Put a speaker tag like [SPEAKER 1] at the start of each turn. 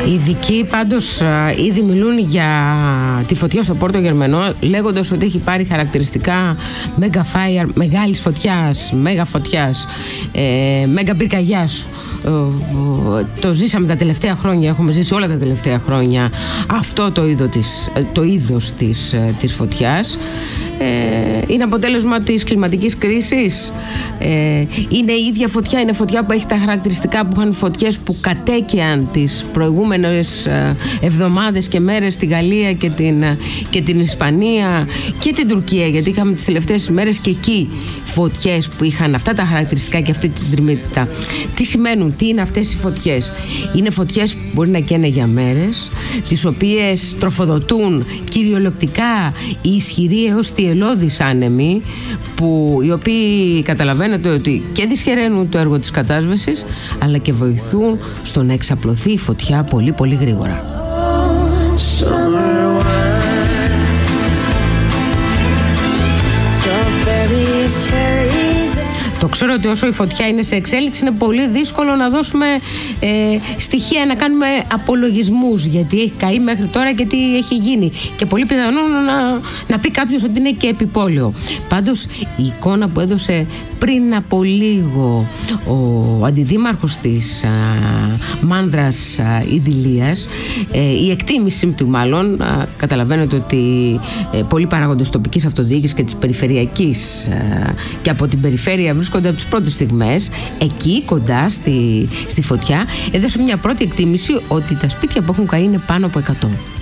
[SPEAKER 1] Οι ειδικοί πάντως ήδη μιλούν για τη φωτιά στο Πόρτο Γερμενό, λέγοντας ότι έχει πάρει χαρακτηριστικά mega fire, μεγάλης φωτιάς, μέγα φωτιάς, μέγα πυρκαγιάς. Το ζήσαμε τα τελευταία χρόνια, έχουμε ζήσει όλα τα τελευταία χρόνια αυτό το είδος της φωτιάς. Είναι αποτέλεσμα της κλιματικής κρίσης. Είναι η ίδια φωτιά, είναι φωτιά που έχει τα χαρακτηριστικά που είχαν φωτιές που κατέκαιαν τις προηγούμενες εβδομάδες και μέρες στη Γαλλία και την Ισπανία και την Τουρκία, γιατί είχαμε τις τελευταίες μέρες και εκεί φωτιές που είχαν αυτά τα χαρακτηριστικά και αυτή την τριμμύτητα. Τι σημαίνουν, τι είναι αυτές οι φωτιές? Είναι φωτιές που μπορεί να καίνε για μέρες, τις οποίες τροφοδοτούν κυριολεκτικά οι ισχυροί έως θυελλώδεις άνεμοι, οι οποίοι καταλαβαίνετε ότι και δυσχεραίνουν το έργο της κατάσβεσης, αλλά και βοηθούν στο να εξαπλωθεί η φωτιά πολύ πολύ γρήγορα. Το ξέρω ότι όσο η φωτιά είναι σε εξέλιξη είναι πολύ δύσκολο να δώσουμε στοιχεία, να κάνουμε απολογισμούς γιατί έχει καεί μέχρι τώρα και τι έχει γίνει, και πολύ πιθανό να πει κάποιος ότι είναι και επιπόλαιο. Πάντως η εικόνα που έδωσε πριν από λίγο ο αντιδήμαρχος της Μάνδρας Ιδηλίας, η εκτίμηση του μάλλον, καταλαβαίνετε ότι πολλοί παράγοντες τοπικής αυτοδιοίκησης και της περιφερειακής και από την περιφέρεια βρίσκονται από τις πρώτες στιγμές εκεί κοντά στη φωτιά, έδωσε μια πρώτη εκτίμηση ότι τα σπίτια που έχουν καεί είναι πάνω από 100.